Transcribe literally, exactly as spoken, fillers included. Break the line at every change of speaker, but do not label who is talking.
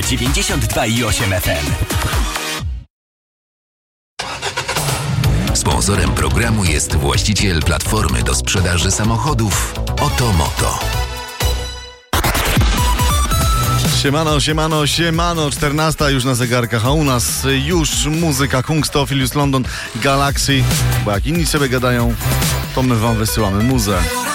na dziewięćdziesiąt dwa i osiem F M.
Sponsorem programu jest właściciel platformy do sprzedaży samochodów Otomoto.
Siemano, siemano, siemano, czternasta już na zegarkach, a u nas już muzyka Kungstofilius London Galaxy, bo jak inni sobie gadają, to my wam wysyłamy muzę.